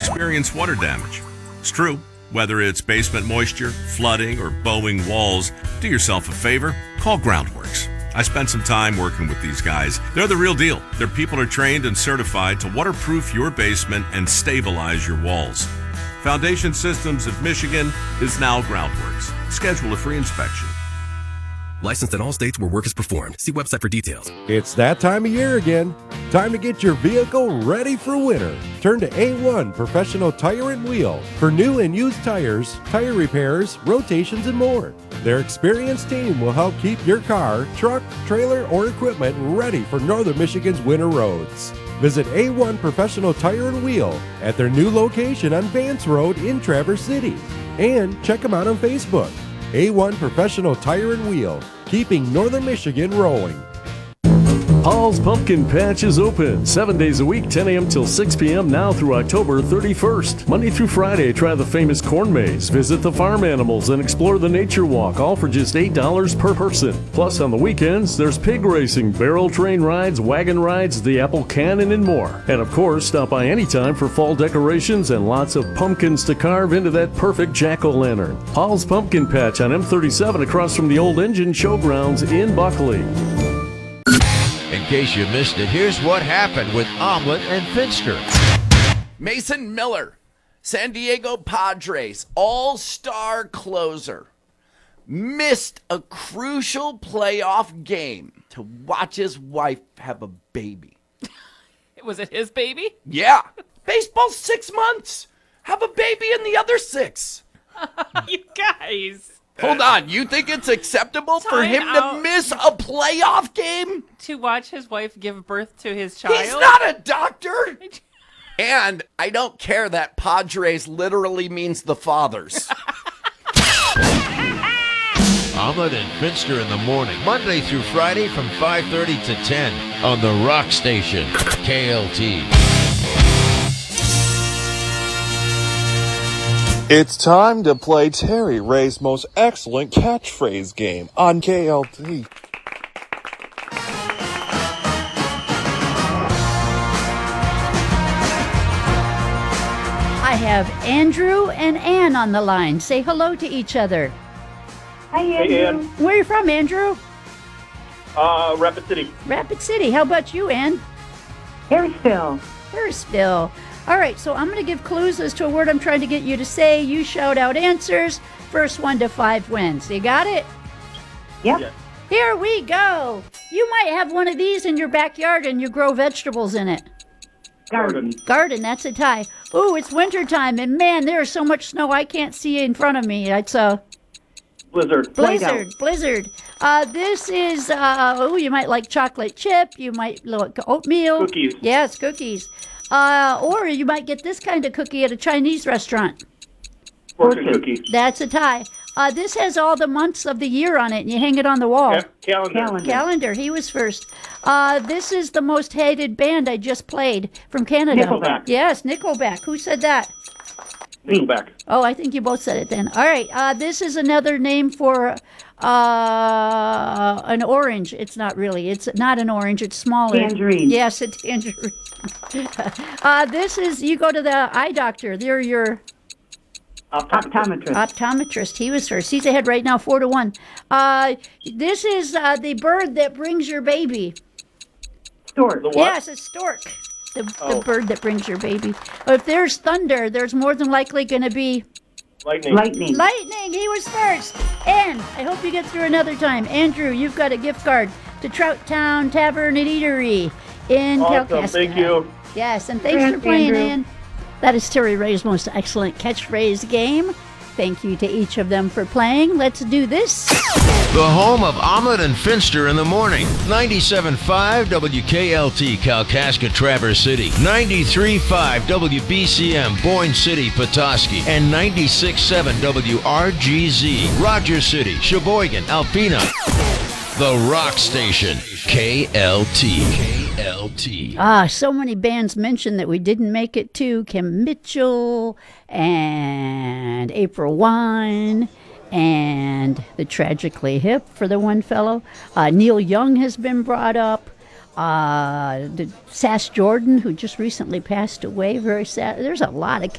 experience water damage. It's true. Whether it's basement moisture, flooding, or bowing walls, do yourself a favor, call Groundworks. I spent some time working with these guys. They're the real deal. Their people are trained and certified to waterproof your basement and stabilize your walls. Foundation Systems of Michigan is now Groundworks. Schedule a free inspection. Licensed in all states where work is performed. See website for details. It's that time of year again. Time to get your vehicle ready for winter. Turn to A1 Professional Tire and Wheel for new and used tires, tire repairs, rotations, and more. Their experienced team will help keep your car, truck, trailer, or equipment ready for Northern Michigan's winter roads. Visit A1 Professional Tire and Wheel at their new location on Vance Road in Traverse City. And check them out on Facebook. A1 Professional Tire and Wheel, keeping Northern Michigan rolling. Paul's Pumpkin Patch is open 7 days a week, 10 a.m. till 6 p.m. now through October 31st. Monday through Friday, try the famous corn maze, visit the farm animals, and explore the nature walk, all for just $8 per person. Plus, on the weekends, there's pig racing, barrel train rides, wagon rides, the apple cannon, and more. And of course, stop by anytime for fall decorations and lots of pumpkins to carve into that perfect jack-o'-lantern. Paul's Pumpkin Patch on M37 across from the old engine showgrounds in Buckley. In case you missed it, here's what happened with Omelet and Finster. Mason Miller, San Diego Padres all-star closer, missed a crucial playoff game to watch his wife have a baby. Was it his baby? Yeah. Baseball's 6 months. Have a baby in the other 6. You guys. Hold on, you think it's acceptable for him to miss a playoff game? To watch his wife give birth to his child? He's not a doctor! And I don't care that Padres literally means the fathers. Omelet and Finster in the morning, Monday through Friday from 5:30 to 10 on the Rock Station, KLT. It's time to play Terry Ray's most excellent catchphrase game on KLT. I have Andrew and Ann on the line. Say hello to each other. Hi, Andrew. Hey, Ann. Where are you from, Andrew? Rapid City. Rapid City. How about you, Ann? Harrisville. Harrisville. All right, so I'm going to give clues as to a word I'm trying to get you to say. You shout out answers. First 1 to 5 wins. You got it? Yep. Yes. Here we go. You might have one of these in your backyard and you grow vegetables in it. Garden. Garden, that's a tie. Ooh, it's wintertime, and man, there is so much snow I can't see in front of me. It's a Blizzard. Blizzard. This is, you might like chocolate chip. You might like oatmeal. Cookies. Yes, cookies. Or you might get this kind of cookie at a Chinese restaurant. Fortune cookie. That's a tie. This has all the months of the year on it, and you hang it on the wall. Calendar. He was first. This is the most hated band I just played from Canada. Nickelback. Yes, Nickelback. Who said that? Nickelback. Oh, I think you both said it then. All right. This is another name for an orange. It's not really. It's not an orange. It's smaller. Tangerine. Yes, a tangerine. This is, you go to the eye doctor. They're your optometrist. He was first. He's ahead right now, 4-1. This is the bird that brings your baby. Stork. The what? Yes, a stork. The bird that brings your baby. If there's thunder, there's more than likely going to be Lightning. He was first. And I hope you get through another time. Andrew, you've got a gift card to Trout Town Tavern and Eatery in Kalkaska. Thank you. Yes, and thanks for playing, Ann. That is Terry Ray's most excellent catchphrase game. Thank you to each of them for playing. Let's do this. The home of Omelet and Finster in the morning. 97.5 WKLT, Kalkaska, Traverse City. 93.5 WBCM, Boyne City, Petoskey. And 96.7 WRGZ, Rogers City, Sheboygan, Alpena. The Rock Station, KLT. So many bands mentioned that we didn't make it to. Kim Mitchell and April Wine and the Tragically Hip for the one fellow. Neil Young has been brought up. Sass Jordan, who just recently passed away, very sad. There's a lot of